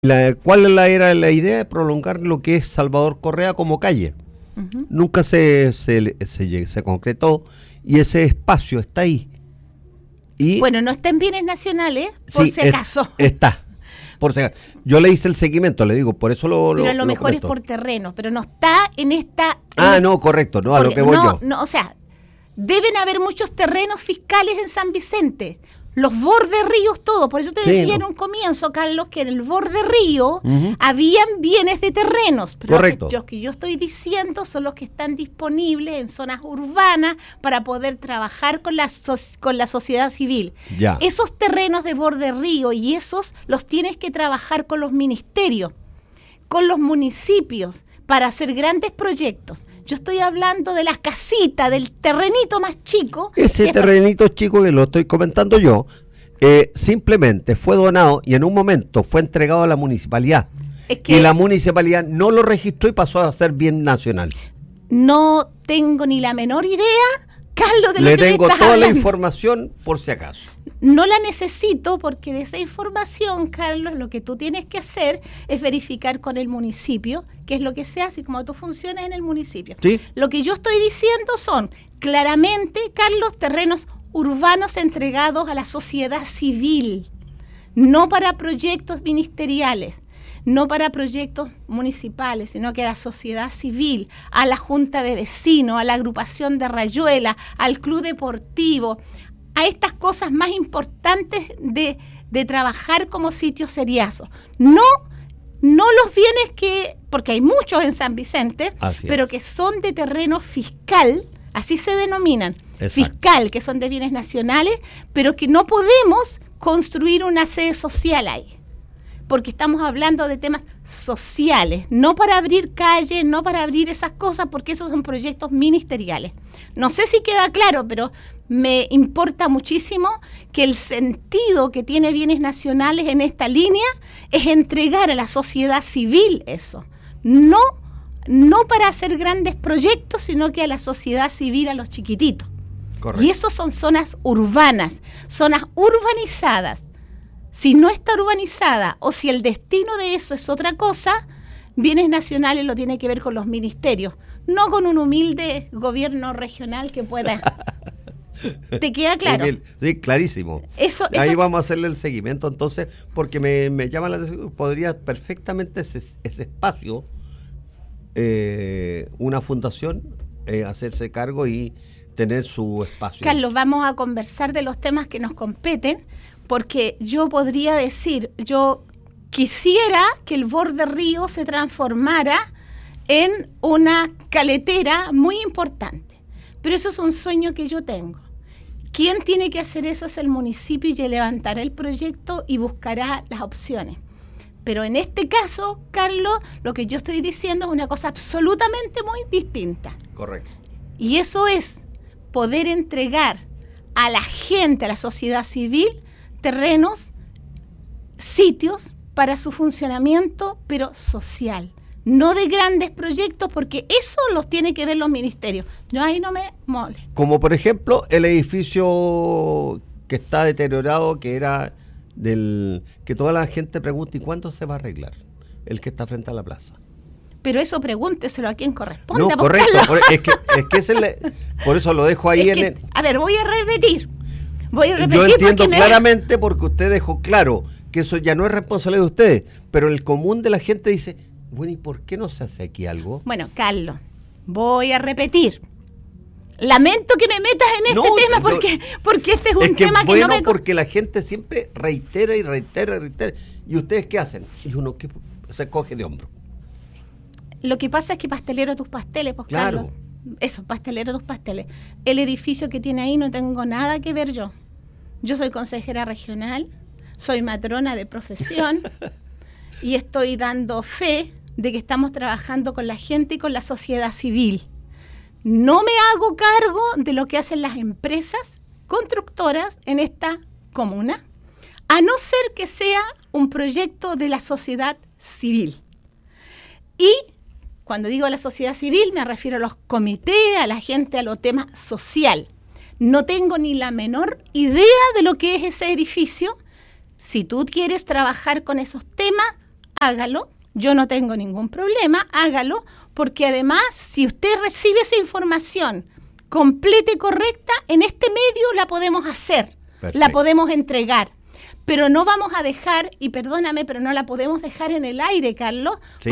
Era la idea de prolongar lo que es Salvador Correa como calle? Ujú. Nunca se concretó y ese espacio está ahí. Y Bueno, no está en bienes nacionales, por sí, si acaso. Está. Por si acaso. Yo le hice el seguimiento, le digo, por eso Pero a lo mejor es comento. por terreno, pero no está en esta... No, correcto, no, a lo porque que voy yo. No, o sea, deben haber muchos terrenos fiscales en San Vicente. Los bordes ríos, todo. Por eso te Sí, decía no. en un comienzo, Carlos, que en el borde río Ujú. habían bienes de terrenos. Pero Correcto. Los que yo estoy diciendo son los que están disponibles en zonas urbanas para poder trabajar con la sociedad civil. Ya. Esos terrenos de borde río y esos los tienes que trabajar con los ministerios, con los municipios, para hacer grandes proyectos. Yo estoy hablando de las casitas, del terrenito más chico. Ese que- terrenito chico que lo estoy comentando yo, simplemente fue donado y en un momento fue entregado a la municipalidad. Es que Y la municipalidad no lo registró y pasó a ser bien nacional. no tengo ni la menor idea, Carlos, de Le lo que me tengo estás toda la hablando. información por si acaso. No la necesito porque de esa información, Carlos, lo que tú tienes que hacer es verificar con el municipio qué es lo que se hace y cómo tú funcionas en el municipio. ¿Sí? Lo que yo estoy diciendo son claramente, Carlos, terrenos urbanos entregados a la sociedad civil, no para proyectos ministeriales, no para proyectos municipales, sino que a la sociedad civil, a la junta de vecinos, a la agrupación de Rayuela, al club deportivo, a estas cosas más importantes de trabajar como sitio seriazo. No los bienes que, porque hay muchos en San Vicente, Así pero es. que son de terreno fiscal, así se denominan, Exacto. fiscal, que son de bienes nacionales, pero que no podemos construir una sede social ahí. Porque estamos hablando de temas sociales, no para abrir calles, no para abrir esas cosas, porque esos son proyectos ministeriales. No sé si queda claro, pero me importa muchísimo que el sentido que tiene bienes nacionales en esta línea es entregar a la sociedad civil eso. No para hacer grandes proyectos, sino que a la sociedad civil, a los chiquititos. Correcto. Y esos son zonas urbanas, zonas urbanizadas. Si no está urbanizada o si el destino de eso es otra cosa, bienes nacionales lo tiene que ver con los ministerios, no con un humilde gobierno regional que pueda. ¿Te queda claro? Sí, clarísimo. Eso Ahí vamos a hacerle el seguimiento entonces, porque me llama la atención, podría perfectamente ese espacio, una fundación, hacerse cargo y tener su espacio. Carlos, vamos a conversar de los temas que nos competen, porque yo podría decir, yo quisiera que el borde río se transformara en una caletera muy importante, pero eso es un sueño que yo tengo. ¿Quién tiene que hacer eso? Es el municipio y levantará el proyecto y buscará las opciones. Pero en este caso, Carlos, lo que yo estoy diciendo es una cosa absolutamente muy distinta. Correcto. Y eso es poder entregar a la gente, a la sociedad civil, terrenos, sitios para su funcionamiento, pero social. No de grandes proyectos, porque eso los tiene que ver los ministerios. Yo ahí no me mole. Como por ejemplo el edificio que está deteriorado, que era que toda la gente pregunta, ¿y cuándo se va a arreglar? El que está frente a la plaza. Pero eso pregúnteselo a quien corresponda. No, correcto, es que por eso lo dejo ahí A ver, voy a repetir. Yo entiendo porque claramente porque usted dejó claro que eso ya no es responsabilidad de ustedes, pero el común de la gente dice, bueno, ¿y por qué no se hace aquí algo? Bueno, Carlos, voy a repetir. Lamento que me metas en este tema porque este es un tema que no me... porque la gente siempre reitera y reitera y reitera. ¿Y ustedes qué hacen? Y uno que se coge de hombro. Lo que pasa es que pastelero tus pasteles, pues Claro. Carlos. Eso, pastelero tus pasteles. El edificio que tiene ahí no tengo nada que ver yo. Yo soy consejera regional, soy matrona de profesión y estoy dando fe de que estamos trabajando con la gente y con la sociedad civil. No me hago cargo de lo que hacen las empresas constructoras en esta comuna, a no ser que sea un proyecto de la sociedad civil. Y cuando digo a la sociedad civil me refiero a los comités, a la gente, a los temas social. No tengo ni la menor idea de lo que es ese edificio. Si tú quieres trabajar con esos temas, hágalo. Yo no tengo ningún problema, hágalo, porque además, si usted recibe esa información completa y correcta, en este medio la podemos hacer, Perfecto. la podemos entregar. Pero no vamos a dejar, y perdóname, pero no la podemos dejar en el aire, Carlos, Sí.